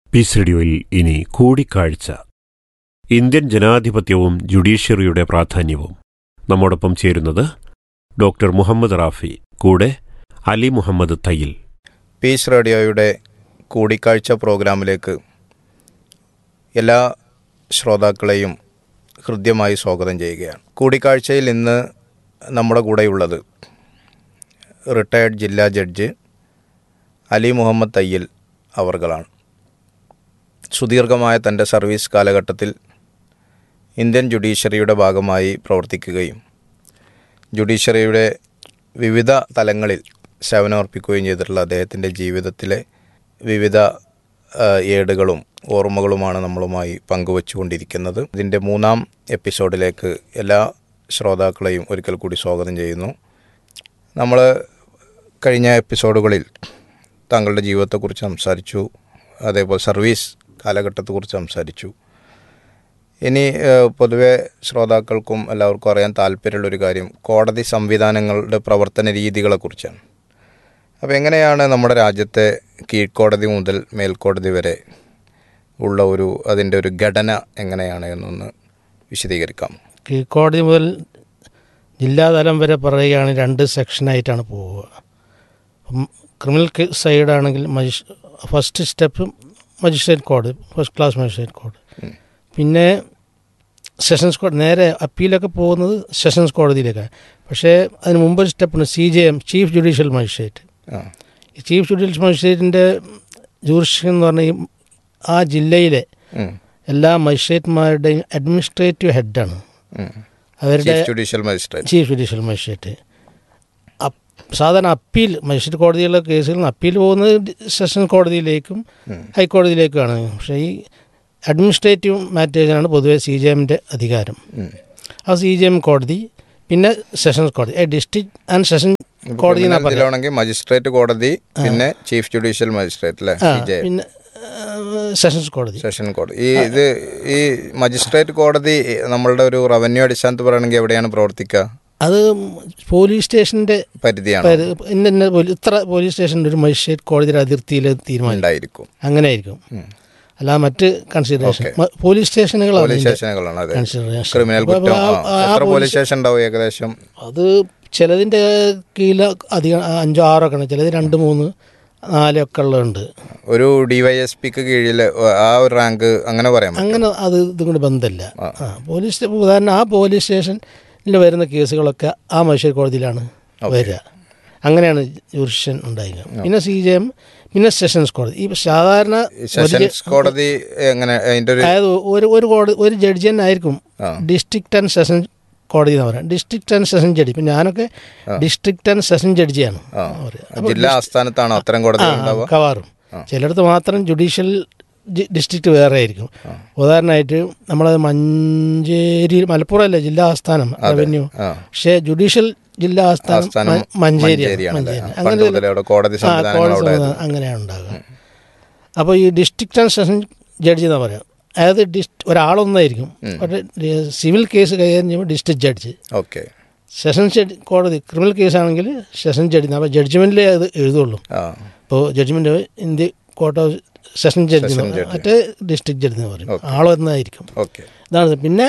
Piece റേഡിയോയിൽ ഇനി കൂടിക്കാഴ്ച. ഇന്ത്യൻ ജനാധിപത്യവും ജുഡീഷ്യറിയുടെ പ്രാധാന്യവും. നമ്മോടൊപ്പം ചേരുന്നത് ഡോക്ടർ മുഹമ്മദ് റാഫി, കൂടെ അലി മുഹമ്മദ് തയ്യിൽ. പീസ് റേഡിയോയുടെ കൂടിക്കാഴ്ച പ്രോഗ്രാമിലേക്ക് എല്ലാ ശ്രോതാക്കളെയും ഹൃദ്യമായി സ്വാഗതം ചെയ്യുകയാണ്. കൂടിക്കാഴ്ചയിൽ ഇന്ന് നമ്മുടെ കൂടെയുള്ളത് റിട്ടയർഡ് ജില്ലാ ജഡ്ജ് അലി മുഹമ്മദ് തയ്യിൽ അവർകളാണ്. സുദീർഘമായ തൻ്റെ സർവീസ് കാലഘട്ടത്തിൽ ഇന്ത്യൻ ജുഡീഷ്യറിയുടെ ഭാഗമായി പ്രവർത്തിക്കുകയും ജുഡീഷ്യറിയുടെ വിവിധ തലങ്ങളിൽ സേവനമർപ്പിക്കുകയും ചെയ്തിട്ടുള്ള അദ്ദേഹത്തിൻ്റെ ജീവിതത്തിലെ വിവിധ ഏടുകളും ഓർമ്മകളുമാണ് നമ്മളുമായി പങ്കുവച്ചുകൊണ്ടിരിക്കുന്നത്. ഇതിൻ്റെ 3ാം എപ്പിസോഡിലേക്ക് എല്ലാ ശ്രോതാക്കളെയും ഒരിക്കൽ കൂടി സ്വാഗതം ചെയ്യുന്നു. നമ്മൾ കഴിഞ്ഞ എപ്പിസോഡുകളിൽ താങ്കളുടെ ജീവിതത്തെക്കുറിച്ച് സംസാരിച്ചു, അതേപോലെ സർവീസ് കാലഘട്ടത്തെക്കുറിച്ച് സംസാരിച്ചു. ഇനി പൊതുവെ ശ്രോതാക്കൾക്കും എല്ലാവർക്കും അറിയാൻ താല്പര്യമുള്ളൊരു കാര്യം കോടതി സംവിധാനങ്ങളുടെ പ്രവർത്തന രീതികളെക്കുറിച്ചാണ്. അപ്പോൾ എങ്ങനെയാണ് നമ്മുടെ രാജ്യത്തെ കീഴ്ക്കോടതി മുതൽ മേൽക്കോടതി വരെ ഉള്ള അതിൻ്റെ ഒരു ഘടന എങ്ങനെയാണ് എന്നൊന്ന് വിശദീകരിക്കാം. കീഴ്ക്കോടതി മുതൽ ജില്ലാതലം വരെ പറയുകയാണെങ്കിൽ 2 സെക്ഷനായിട്ടാണ് പോവുക. ക്രിമിനൽ സൈഡാണെങ്കിൽ ഫസ്റ്റ് സ്റ്റെപ്പ് മജിസ്ട്രേറ്റ് കോടതി, ഫസ്റ്റ് ക്ലാസ് മജിസ്ട്രേറ്റ് കോടതി. പിന്നെ സെഷൻസ് കോടതി, നേരെ അപ്പീലൊക്കെ പോകുന്നത് സെഷൻസ് കോടതിയിലേക്കാണ്. പക്ഷേ അതിന് മുമ്പൊരു സ്റ്റെപ്പുണ്ട്, CJM, ചീഫ് ജുഡീഷ്യൽ മജിസ്ട്രേറ്റ്. ഈ ചീഫ് ജുഡീഷ്യൽ മജിസ്ട്രേറ്റിൻ്റെ ജൂറിസ്ഡിക്ഷൻ എന്ന് പറഞ്ഞാൽ ആ ജില്ലയിലെ എല്ലാ മജിസ്ട്രേറ്റ്മാരുടെയും അഡ്മിനിസ്ട്രേറ്റീവ് ഹെഡാണ് അവരുടെ ചീഫ് ജുഡീഷ്യൽ മജിസ്ട്രേറ്റ്. സാധാരണ അപ്പീൽ മജിസ്ട്രേറ്റ് കോടതിയിലുള്ള കേസുകളിൽ അപ്പീൽ പോകുന്നത് സെഷൻസ് കോടതിയിലേക്കും ഹൈക്കോടതിയിലേക്കുമാണ്. പക്ഷേ ഈ അഡ്മിനിസ്ട്രേറ്റീവ് മാറ്റേഴ്സാണ് പൊതുവെ CJMൻ്റെ അധികാരം. ആ CJM കോടതി, പിന്നെ സെഷൻസ് കോടതി, ഡിസ്ട്രിക്ട് ആൻഡ് സെഷൻ കോടതി മജിസ്ട്രേറ്റ് കോടതി, പിന്നെ ചീഫ് ജുഡീഷ്യൽ മജിസ്ട്രേറ്റ്, പിന്നെ സെഷൻസ് കോടതി. ഈ മജിസ്ട്രേറ്റ് കോടതി നമ്മളുടെ ഒരു റവന്യൂ അടിസ്ഥാനത്തിൽ പറയുകയാണെങ്കിൽ എവിടെയാണ് പ്രവർത്തിക്കുക? അത് പോലീസ് സ്റ്റേഷൻ്റെ പരിധിയാണ്. ഇത്ര പോലീസ് സ്റ്റേഷൻ്റെ ഒരു മജിസ്ട്രേറ്റ് കോടതിയുടെ അതിർത്തിയിൽ തീരുമാനം അങ്ങനെയായിരിക്കും. അല്ല മറ്റ് കൺസിഡറേഷൻ പോലീസ് സ്റ്റേഷനുകളാണ്. അത് ചിലതിൻ്റെ കീഴിൽ അധികം 5-6 ഒക്കെ ഉണ്ട്, ചിലത് 2, 3, 4 ഒക്കെ ഉള്ളതുണ്ട്. ഒരു DYSPക്ക് കീഴിൽ ആ ഒരു റാങ്ക് അങ്ങനെ പറയാം. അങ്ങനെ അത് ഇതുകൊണ്ട് ബന്ധമില്ല. പോലീസ് ഉദാഹരണം ആ പോലീസ് സ്റ്റേഷനിൽ വരുന്ന കേസുകളൊക്കെ ആ മജിസ്ട്രേറ്റ് കോടതിയിലാണ് വരിക. അങ്ങനെയാണ് ജുറിസ്ഡിക്ഷൻ ഉണ്ടായിരുന്നത്. പിന്നെ CJM, പിന്നെ സെഷൻസ് കോടതി. ഈ സാധാരണ കോടതി അതായത് ഒരു ജഡ്ജി തന്നെ ആയിരിക്കും ഡിസ്ട്രിക്ട് ആൻഡ് സെഷൻ കോടതി എന്ന് പറയാം. District and session judge. ഇപ്പം ഞാനൊക്കെ ഡിസ്ട്രിക്ട് ആൻഡ് സെഷൻ ജഡ്ജിയാണ്. ജില്ലാ ആസ്ഥാനത്താണോ അത്തരം കോടതി കവാറും. ചിലയിടത്ത് മാത്രം ജുഡീഷ്യൽ ഡിസ്ട്രിക്റ്റ് വേറെ ആയിരിക്കും. ഉദാഹരണമായിട്ട് നമ്മളത് മഞ്ചേരി, മലപ്പുറം അല്ലേ ജില്ലാ ആസ്ഥാനം റവന്യൂ, പക്ഷേ ജുഡീഷ്യൽ ജില്ലാ ആസ്ഥാനം മഞ്ചേരിയാണ്. അങ്ങനെയാണ് ഉണ്ടാകുക. അപ്പോൾ ഈ ഡിസ്ട്രിക്ട് ആൻഡ് സെഷൻ ജഡ്ജി എന്ന് പറയാം. അതായത് ഒരാളൊന്നായിരിക്കും. സിവിൽ കേസ് കൈകാര്യം ചെയ്യുമ്പോൾ ഡിസ്ട്രിക്ട് ജഡ്ജി, സെഷൻസ് കോടതി ക്രിമിനൽ കേസാണെങ്കിൽ സെഷൻ ജഡ്ജി. അപ്പോൾ ജഡ്ജ്മെൻറ്റിലേ അത് എഴുതുള്ളൂ. ഇപ്പോൾ judgement India court of session judge, മറ്റേ ഡിസ്ട്രിക്ട് ജഡ്ജി എന്ന് പറയും. ആളൊന്നായിരിക്കും. ഇതാണ്. പിന്നെ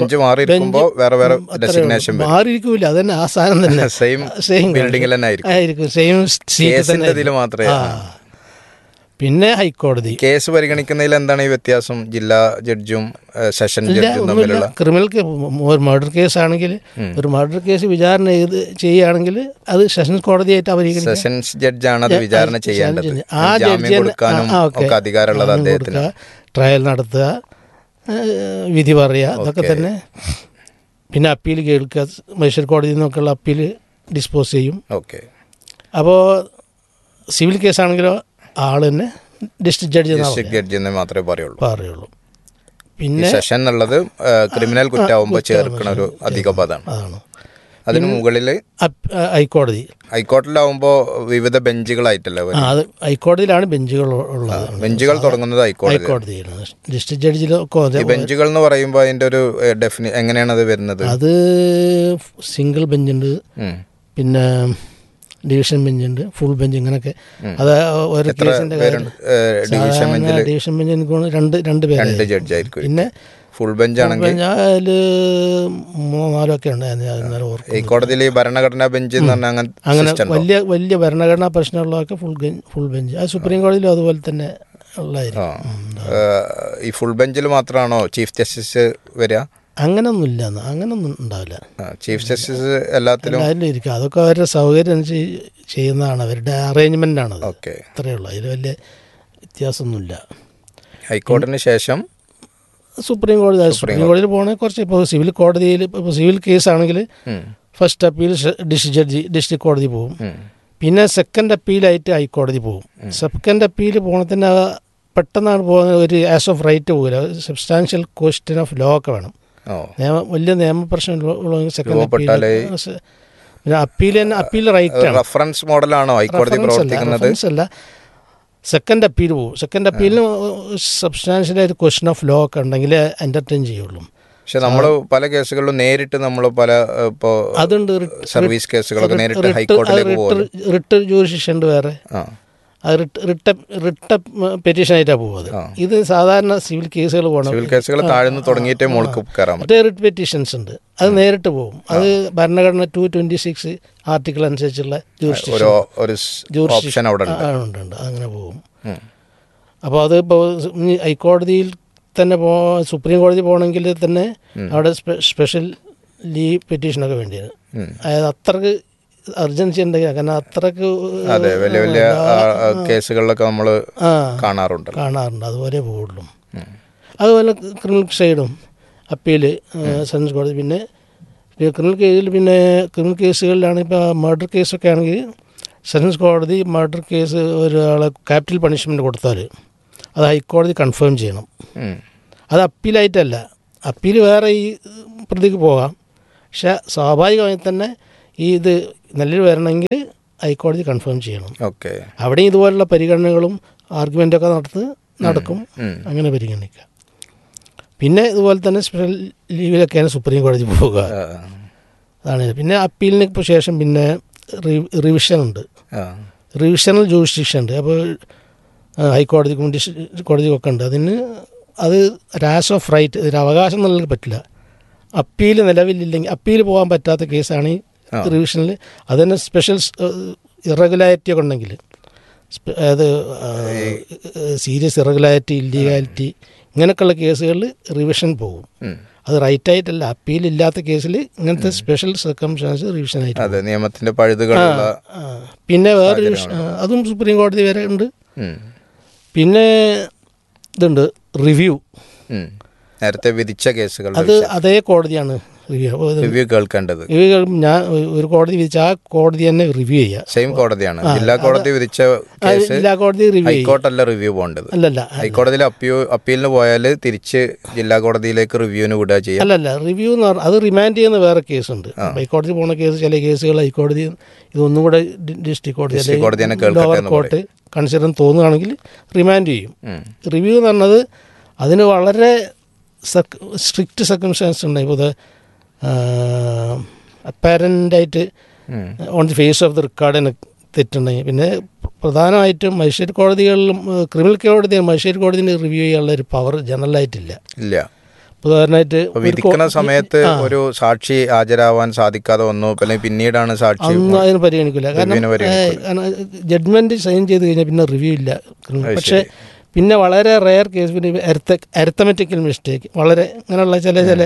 മാറിയിരിക്കില്ല, അത് തന്നെ ആ സാധനം തന്നെ സെയിം ആയിരിക്കും, സെയിം സീറ്റ് തന്നെ. പിന്നെ ഹൈക്കോടതി കേസ് പരിഗണിക്കുന്നതിൽ എന്താണ് ഈ വ്യത്യാസം ജില്ലാ ജഡ്ജും സെഷൻ ജഡ്ജും തമ്മിലുള്ള? ക്രിമിനൽ ഒരു മർഡർ കേസാണെങ്കിൽ, ഒരു മർഡർ കേസ് വിചാരണ ചെയ്യുകയാണെങ്കിൽ അത് സെഷൻസ് കോടതിയായിട്ട് പരിഗണിക്കും. സെഷൻസ് ജഡ്ജാണ് അത് വിചാരണ ചെയ്യേണ്ടത്. ആ ജഡ്ജി അധികാരമുള്ളത് അദ്ദേഹത്തിന്. ട്രയൽ നടത്തുക, വിധി പറയുക, അതൊക്കെ തന്നെ. പിന്നെ അപ്പീൽ കേൾക്കുക, മജിസ്ട്രേറ്റ് കോടതിയിൽ നിന്നൊക്കെയുള്ള അപ്പീൽ ഡിസ്പോസ് ചെയ്യും. അപ്പോൾ സിവിൽ കേസാണെങ്കിലോ ആൾ തന്നെ ഡിസ്ട്രിക്ട് ജഡ്ജി എന്ന് മാത്രമേ പറയുള്ളൂ. പിന്നെ സെഷൻ എന്നുള്ളത് ക്രിമിനൽ കുറ്റാവുമ്പോൾ ചേർക്കുന്ന ഒരു അധിക പദമാണ്. അതിന് മുകളിൽ ഹൈക്കോടതിയിലാവുമ്പോൾ വിവിധ ബെഞ്ചുകളായിട്ടല്ലേ? അത് ഹൈക്കോടതിയിലാണ് ബെഞ്ചുകൾ ഉള്ളത്. ബെഞ്ചുകൾ തുടങ്ങുന്നത് ഹൈക്കോടതിയിലാണ്. ഡിസ്ട്രിക്ട് ജഡ്ജിലൊക്കെ ബെഞ്ചുകൾ എന്ന് പറയുമ്പോൾ അതിൻ്റെ ഒരു എങ്ങനെയാണ് അത് വരുന്നത്? അത് സിംഗിൾ ബെഞ്ചുണ്ട്, പിന്നെ ഡിവിഷൻ ബെഞ്ചുണ്ട്, ഫുൾ ബെഞ്ച്, ഇങ്ങനെയൊക്കെ. അത് ഓരോ കേസിൻ്റെ കാര്യം. ഡിവിഷൻ ബെഞ്ച് എനിക്ക് രണ്ട് പേര്. പിന്നെ ഫുൾ ബെഞ്ച് ആണെങ്കിൽ അതിൽ 3-4 ഒക്കെ ഉണ്ടായിരുന്നു. ഹൈക്കോടതിയിൽ ഭരണഘടനാ ബെഞ്ച് അങ്ങനെ വലിയ ഭരണഘടനാ പ്രശ്നമുള്ളതൊക്കെ ഫുൾ ബെഞ്ച്. അത് സുപ്രീം കോടതിയിലും അതുപോലെ തന്നെ ഉള്ളതായിരിക്കും. ഈ ഫുൾ ബെഞ്ചിൽ മാത്രമാണോ ചീഫ് ജസ്റ്റിസ് വരിക? അങ്ങനൊന്നുമില്ല, അങ്ങനൊന്നും ഉണ്ടാവില്ല. ചീഫ് ജസ്റ്റിസ് എല്ലാത്തിലും ഇരിക്കും. അതൊക്കെ അവരുടെ സൗകര്യം ചെയ്യുന്നതാണ്, അവരുടെ അറേഞ്ച്മെൻ്റ് ആണത്. ഓക്കെ, അത്രയേ ഉള്ളൂ, അതിൽ വലിയ വ്യത്യാസമൊന്നുമില്ല. ഹൈക്കോടതിന് ശേഷം സുപ്രീം കോടതിയിൽ പോകണമെങ്കിൽ കുറച്ച്, ഇപ്പോൾ സിവിൽ കോടതിയിൽ, ഇപ്പോൾ സിവിൽ കേസാണെങ്കിൽ ഫസ്റ്റ് അപ്പീൽ ഡിസ്ട്രിക്ട് കോടതി പോകും. പിന്നെ സെക്കൻഡ് അപ്പീലായിട്ട് ഹൈക്കോടതി പോകും. സെക്കൻഡ് അപ്പീൽ പോകണത്തിന് പെട്ടെന്നാണ് പോകുന്നത്, ഒരു ആസ് ഓഫ് റൈറ്റ് പോകില്ല, സബ്സ്റ്റാൻഷ്യൽ ക്വസ്റ്റ്യൻ ഓഫ് ലോ ഒക്കെ വേണം. വലിയ നിയമപ്രശ്നം ഉള്ളതെങ്കിൽ സെക്കൻഡ് അപ്പീൽ റൈറ്റ് ആണ്. റഫറൻസ് മോഡലാണോ ഹൈക്കോടതി പ്രവർത്തിക്കുന്നത്? അല്ല, സെക്കൻഡ് അപ്പീൽ പോകും. സെക്കൻഡ് അപ്പീലിന് സബ്സ്റ്റാൻഷ്യലായിട്ട് ക്വസ്റ്റ്യൻ ഓഫ് ലോ ഒക്കെ ഉണ്ടെങ്കിൽ എൻ്റർടൈൻ ചെയ്യുള്ളൂ. പക്ഷെ നമ്മൾ പല കേസുകളിലും നേരിട്ട് നമ്മൾ പല ഇപ്പോൾ അതുണ്ട്, സർവീസ് കേസുകളൊക്കെ നേരിട്ട് ഹൈക്കോടതിയിലേക്ക് പോകും. റിട്ട് ജൂറിസ്ഡിക്ഷൻ വേറെ, അത് റിട്ട് പെറ്റീഷനായിട്ടാണ് പോകുന്നത്. ഇത് സാധാരണ സിവിൽ കേസുകൾ പോകണം. സിവിൽ കേസുകൾ താഴ്ന്നു തുടങ്ങിയിട്ടേ മുകളിൽ കയറാം. മറ്റേ റിട്ട് പെറ്റീഷൻസ് ഉണ്ട്, അത് നേരിട്ട് പോകും. അത് ഭരണഘടന 226 ആർട്ടിക്കിൾ അനുസരിച്ചുള്ള ജൂറിസ്ഡിക്ഷൻ ഉണ്ട്, അങ്ങനെ പോകും. അപ്പോൾ അത് ഇപ്പോൾ ഹൈക്കോടതിയിൽ തന്നെ സുപ്രീം കോടതി പോകണമെങ്കിൽ തന്നെ അവിടെ സ്പെഷ്യൽ ലീവ് പെറ്റീഷനൊക്കെ വേണ്ടിയാണ്. അതായത് അത്രക്ക് അർജൻസി ഉണ്ടെങ്കിൽ, കാരണം അത്രക്ക് വലിയ വലിയ കേസുകളിലൊക്കെ നമ്മൾ കാണാറുണ്ട്. അതുപോലെ പോകുള്ളൂ. അതുപോലെ ക്രിമിനൽ സൈഡും അപ്പീല് സെഷൻസ് കോടതി. പിന്നെ ക്രിമിനൽ കേസുകളിലാണ്, ഇപ്പോൾ മർഡർ കേസൊക്കെ ആണെങ്കിൽ സെഷൻസ് കോടതി മർഡർ കേസ് ഒരാളെ ക്യാപിറ്റൽ പണിഷ്മെൻറ്റ് കൊടുത്താൽ അത് ഹൈക്കോടതി കൺഫേം ചെയ്യണം. അത് അപ്പീലായിട്ടല്ല, അപ്പീൽ വേറെ ഈ പ്രതിക്ക് പോകാം. പക്ഷെ സ്വാഭാവികമായി തന്നെ ഇത് നല്ലൊരു വരണമെങ്കിൽ ഹൈക്കോടതി കൺഫേം ചെയ്യണം. ഓക്കെ, അവിടെയും ഇതുപോലുള്ള പരിഗണനകളും ആർഗ്യുമെൻ്റൊക്കെ നടക്കും, അങ്ങനെ പരിഗണിക്കുക. പിന്നെ ഇതുപോലെ തന്നെ സ്പെഷ്യൽ ലീവിലൊക്കെയാണ് സുപ്രീം കോടതി പോവുക. അതാണ്. പിന്നെ അപ്പീലിന് ഇപ്പോൾ ശേഷം പിന്നെ റിവിഷൻ ഉണ്ട്, റിവിഷണൽ ജൂറിസ്ഡിക്ഷൻ ഉണ്ട്. അപ്പോൾ ഹൈക്കോടതിക്കും ഡിസ്ട്രിക്ട് കോടതിക്കൊക്കെ ഉണ്ട്. അത് ആസ് ഓഫ് റൈറ്റ്, ഒരു അവകാശം നൽകാൻ പറ്റില്ല. അപ്പീൽ നിലവിലില്ലെങ്കിൽ, അപ്പീൽ പോകാൻ പറ്റാത്ത കേസാണ് ഈ റിവിഷനിൽ. അതുതന്നെ സ്പെഷ്യൽ ഇറഗുലാരിറ്റി ഒക്കെ ഉണ്ടെങ്കിൽ, അതായത് സീരിയസ് ഇറഗുലാരിറ്റി, ഇല്ലീഗാലിറ്റി, ഇങ്ങനെയൊക്കെയുള്ള കേസുകളിൽ റിവിഷൻ പോകും. അത് റൈറ്റ് ആയിട്ടല്ല, അപ്പീലില്ലാത്ത കേസിൽ ഇങ്ങനത്തെ സ്പെഷ്യൽ സർക്കംസ്റ്റാൻസ് റിവിഷൻ ആയിട്ട് നിയമത്തിൻ്റെ പഴുതുകളുള്ള. പിന്നെ വേറെ റിവിഷൻ, അതും സുപ്രീം കോടതി വരെ ഉണ്ട്. പിന്നെ ഇതുണ്ട് റിവ്യൂ, നേരത്തെ വിധിച്ച കേസുകൾ അത് അതേ കോടതിയാണ് റിവ്യൂ കേൾക്കേണ്ടത്. ഞാൻ ഒരു കോടതി വിധിച്ച ആ കോടതി തന്നെ റിവ്യൂ ചെയ്യുക. സെയിം കോടതിയാണ്. ജില്ലാ കോടതി വിധിച്ച കേസ് ജില്ലാ കോടതി റിവ്യൂ, ഹൈക്കോർട്ടല്ല റിവ്യൂ പോകേണ്ടത്. അല്ലല്ല, ഹൈക്കോടതിയിൽ അപ്പീലിന് പോയാൽ തിരിച്ച് ജില്ലാ കോടതിയിലേക്ക് റിവ്യൂവിന് വിടുക ചെയ്യാം. അല്ലല്ല, റിവ്യൂ എന്ന് പറഞ്ഞാൽ അത് റിമാൻഡ് ചെയ്യുന്ന വേറെ കേസുണ്ട്. ഹൈക്കോടതി പോകുന്ന കേസ്, ചില കേസുകൾ ഹൈക്കോടതി ഇതൊന്നും കൂടെ ഡിസ്ട്രിക്ട് കോടതി ലോവർ കോർട്ട് കൺസിഡർ തോന്നുകയാണെങ്കിൽ റിമാൻഡ് ചെയ്യും. റിവ്യൂ എന്ന് പറഞ്ഞത് അതിന് വളരെ സ്ട്രിക്റ്റ് സർക്കംസ്റ്റാൻസ് ഉണ്ട്. ഇപ്പോൾ അപ്പാരൻ്റായിട്ട് on the face of the റെക്കോർഡിന് തെറ്റുണ്ടെങ്കിൽ, പിന്നെ പ്രധാനമായിട്ടും മജിസ്ട്രേറ്റ് കോടതികളിലും ക്രിമിനൽ കോടതി മജിസ്ട്രേറ്റ് കോടതിന് റിവ്യൂ ചെയ്യാനുള്ള ഒരു പവർ ജനറലായിട്ടില്ല. ഉദാഹരണമായിട്ട് വിധിക്കുന്ന സമയത്ത് ഒരു സാക്ഷി ഹാജരാവാൻ സാധിക്കാതെ വന്നു, പിന്നീടാണ് സാക്ഷി, ഒന്നും അതിന് പരിഗണിക്കില്ല. കാരണം ജഡ്ജ്മെൻറ്റ് സൈൻ ചെയ്ത് കഴിഞ്ഞാൽ പിന്നെ റിവ്യൂ ഇല്ല. പക്ഷേ പിന്നെ വളരെ റെയർ കേസ്, പിന്നെ അരിത്തമെറ്റിക്കൽ മിസ്റ്റേക്ക്, വളരെ ഇങ്ങനെയുള്ള ചില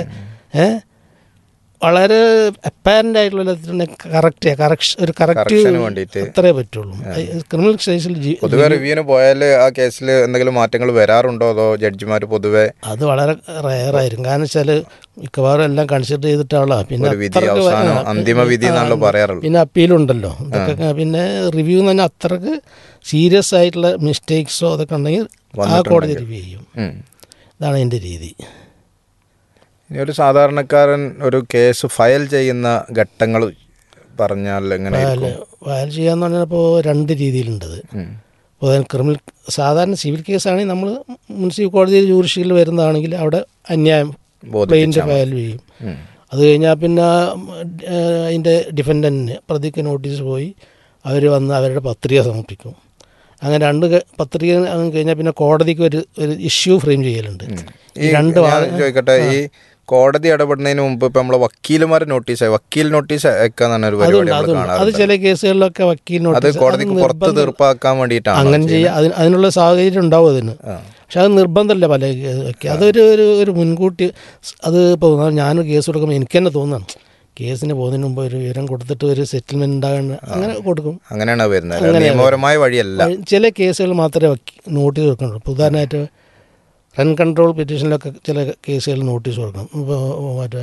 വളരെ അപ്പാരൻ്റ് ആയിട്ടുള്ള കറക്റ്റ് വേണ്ടിയിട്ട് അത്രേ പറ്റുള്ളൂ. ക്രിമിനൽ കേസിൽ പൊതുവെ റിവ്യൂവിന് പോയാൽ ആ കേസിൽ എന്തെങ്കിലും മാറ്റങ്ങൾ വരാറുണ്ടോ, അതോ ജഡ്ജിമാർ പൊതുവെ? അത് വളരെ റെയറായിരിക്കും. കാരണം വെച്ചാൽ മിക്കവാറും എല്ലാം കൺസിഡർ ചെയ്തിട്ടുള്ള പിന്നെ അന്തിമ വിധി എന്നാണല്ലോ പറയാറുള്ളത്. പിന്നെ അപ്പീലുണ്ടല്ലോ, ഇതൊക്കെ. പിന്നെ റിവ്യൂ എന്ന് പറഞ്ഞാൽ അത്രക്ക് സീരിയസ് ആയിട്ടുള്ള മിസ്റ്റേക്സോ അതൊക്കെ ഉണ്ടെങ്കിൽ ആ കോടതി റിവ്യൂ ചെയ്യും. ഇതാണ് എൻ്റെ രീതി. ഇനി ഒരു സാധാരണക്കാരൻ ഒരു കേസ് ഫയൽ ചെയ്യുന്ന ഘട്ടങ്ങൾ പറഞ്ഞാൽ എങ്ങനെ? ഫയൽ ചെയ്യാന്ന് പറഞ്ഞാൽ ഇപ്പോൾ 2 രീതിയിലുണ്ടത്. ഇപ്പോൾ ക്രിമിനൽ സാധാരണ സിവിൽ കേസാണെങ്കിൽ നമ്മൾ മുനിസിപ്പൽ കോടതിയിൽ ജൂറിസ്ഡിക്ഷനിൽ വരുന്നതാണെങ്കിൽ അവിടെ അന്യായം പ്ലെയിൻ്റെ ഫയൽ ചെയ്യും. അത് കഴിഞ്ഞാൽ പിന്നെ അതിൻ്റെ ഡിഫൻഡൻറ്റിന് പ്രതിക്ക് നോട്ടീസ് പോയി അവർ വന്ന് അവരുടെ പത്രിക സമർപ്പിക്കും. അങ്ങനെ രണ്ട് പത്രിക കഴിഞ്ഞാൽ പിന്നെ കോടതിക്ക് ഒരു ഇഷ്യൂ ഫ്രെയിം ചെയ്യലുണ്ട്. ചോദിക്കട്ടെ, ഈ കോടതി ഇടപെടുന്നതിന് മുമ്പ് ഇപ്പൊ നമ്മളെ വക്കീലുമാരെ വക്കീൽ നോട്ടീസ് അയക്കാന്നാണ് ഒരു പരിപാടി നമ്മൾ കാണാറുണ്ട്. അത് ചില കേസുകളിലൊക്കെ വക്കീൽ നോട്ടീസ് കോടതിക്ക് പുറത്ത് തീർപ്പാക്കാൻ വേണ്ടിയിട്ടാണ് അങ്ങനെ ചെയ്യുക. അതിനുള്ള സാഹചര്യം ഉണ്ടാവും അതിന്. പക്ഷെ അത് നിർബന്ധമല്ല പല ഒക്കെ. അതൊരു ഒരു മുൻകൂട്ടി അത് ഇപ്പോൾ ഞാനൊരു കേസ് കൊടുക്കുമ്പോൾ എനിക്ക് തന്നെ തോന്നുന്നു കേസിന് പോകുന്നതിന് മുമ്പ് ഒരു വിവരം കൊടുത്തിട്ട് ഒരു സെറ്റിൽമെന്റ് ഉണ്ടാകാൻ അങ്ങനെ കൊടുക്കും. അങ്ങനെയാണ് വരുന്നത്, നിയമപരമായ വഴിയല്ല. ചില കേസുകൾ മാത്രമേ നോട്ടീസ് കൊടുക്കുന്നുള്ളൂ. ഇപ്പോൾ ഉദാഹരണമായിട്ട് റെന്റ് കൺട്രോൾ പെറ്റീഷനിലൊക്കെ ചില കേസുകൾ നോട്ടീസ് കൊടുക്കണം. ഇപ്പോൾ മറ്റേ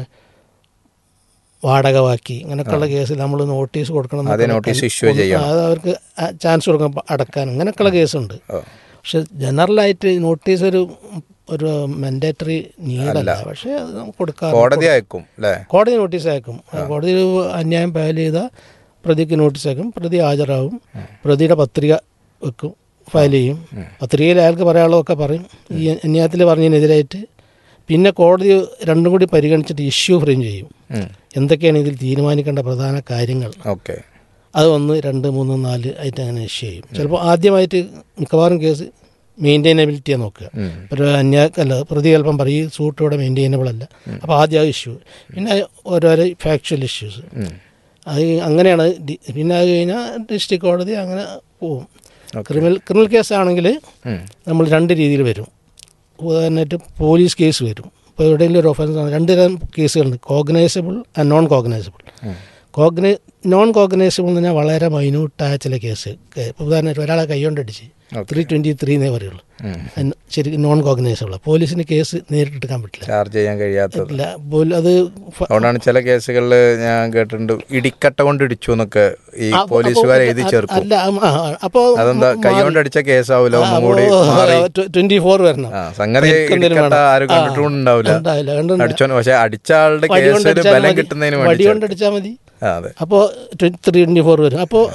വാടക ബാക്കി അങ്ങനെയൊക്കെയുള്ള കേസിൽ നമ്മൾ നോട്ടീസ് കൊടുക്കണം. അത് അവർക്ക് ചാൻസ് കൊടുക്കണം അടക്കാൻ, അങ്ങനെയൊക്കെയുള്ള കേസുണ്ട്. പക്ഷെ ജനറലായിട്ട് നോട്ടീസ് ഒരു മാൻഡേറ്ററി നീഡല്ല. പക്ഷേ അത് കൊടുക്കാം. കോടതി നോട്ടീസ് അയക്കും. കോടതി അന്യായം ഫയൽ ചെയ്ത പ്രതിക്ക് നോട്ടീസ് അയക്കും. പ്രതി ഹാജരാകും. പ്രതിയുടെ പത്രിക വെക്കും, ഫയൽ ചെയ്യും. പത്രികയിൽ അയാൾക്ക് പറയാനുള്ളതൊക്കെ പറയും ഈ അന്യായത്തിൽ പറഞ്ഞതിനെതിരായിട്ട്. പിന്നെ കോടതി രണ്ടും കൂടി പരിഗണിച്ചിട്ട് ഇഷ്യൂ ഫ്രെയിം ചെയ്യും. എന്തൊക്കെയാണ് ഇതിൽ തീരുമാനിക്കേണ്ട പ്രധാന കാര്യങ്ങൾ. അത് 1, 2, 3, 4 ആയിട്ട് അങ്ങനെ ഇഷ്യൂ ചെയ്യും. ചിലപ്പോൾ ആദ്യമായിട്ട് മിക്കവാറും കേസ് മെയിൻറ്റൈനബിലിറ്റിയാണ് നോക്കുക. ഒരു പ്രതി ചിലപ്പം പറയും സൂട്ട് ഇവിടെ മെയിൻറ്റൈനബിൾ അല്ല, അപ്പോൾ ആദ്യം ഇഷ്യൂ. പിന്നെ ഓരോരോ ഫാക്ച്വൽ ഇഷ്യൂസ് അത് അങ്ങനെയാണ്. പിന്നെ അത് കഴിഞ്ഞാൽ ഡിസ്ട്രിക്ട് കോടതി അങ്ങനെ പോവും. ക്രിമിനൽ കേസാണെങ്കിൽ നമ്മൾ 2 രീതിയിൽ വരും. ഉദാഹരണമായിട്ട് പോലീസ് കേസ് വരും. ഇപ്പോൾ എവിടെയെങ്കിലും ഒരു ഒഫൻസ് 2 തരം കേസുകളുണ്ട്, cognisable and non cognisable. Non cognisable എന്ന് പറഞ്ഞാൽ വളരെ മൈന്യൂട്ടായ ചില കേസ്. ഇപ്പോൾ ഉദാഹരണമായിട്ട് ഒരാളെ കൈകൊണ്ടടിച്ച് 323 എന്നേ പറയുള്ളൂ. ശരിക്കും നോൺ കോഗ്നൈസബിൾ. പോലീസിന് കേസ് നേരിട്ട് എടുക്കാൻ പറ്റില്ല, ചാർജ് ചെയ്യാൻ കഴിയാത്തില്ല. അത് അതുകൊണ്ടാണ് ചില കേസുകളിൽ ഞാൻ കേട്ടിട്ടുണ്ട് ഇടിക്കട്ട കൊണ്ട് ഇടിച്ചു എന്നൊക്കെ ഈ പോലീസുകാർ എഴുതി ചേർക്കും. അല്ല, അപ്പോൾ അതെന്താ കൈ കൊണ്ട് അടിച്ച കേസാവൂല, 24 വരണം. സംഗതി ആരും കണ്ടിട്ടുണ്ടാവില്ല അടിച്ചോ. പക്ഷെ അടിച്ച ആളുടെ കേസിൽ ബലം കിട്ടുന്നതിന് വേണ്ടി വടി കൊണ്ട് അടിച്ചാൽ മതി. അപ്പോൾ 324 വരും. അപ്പോൾ